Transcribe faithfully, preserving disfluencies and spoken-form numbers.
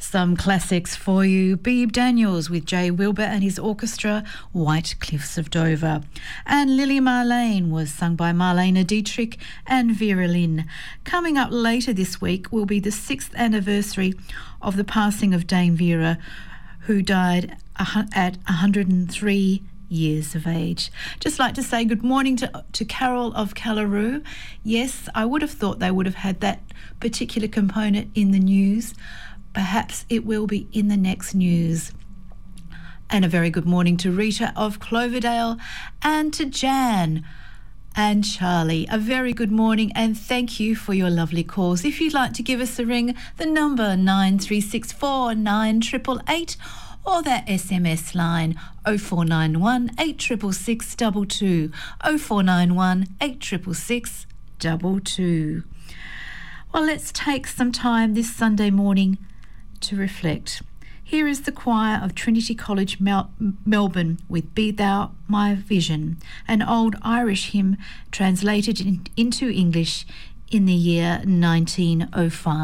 some classics for you. Beeb Daniels with Jay Wilbur and his orchestra, White Cliffs of Dover. And Lily Marlene was sung by Marlene Dietrich and Vera Lynn. Coming up later this week will be the sixth anniversary of the passing of Dame Vera, who died at one hundred three years of age. Just like to say good morning to, to Carol of Callaroo. Yes, I would have thought they would have had that particular component in the news. Perhaps it will be in the next news. And a very good morning to Rita of Cloverdale and to Jan and Charlie. A very good morning and thank you for your lovely calls. If you'd like to give us a ring, the number nine three six four nine eight eight eight or that S M S line oh four nine one eight six six six two two, oh four nine one eight six six six two two. Well, let's take some time this Sunday morning to reflect. Here is the choir of Trinity College Mel- Melbourne with Be Thou My Vision, an old Irish hymn translated in, into English in the year nineteen oh five.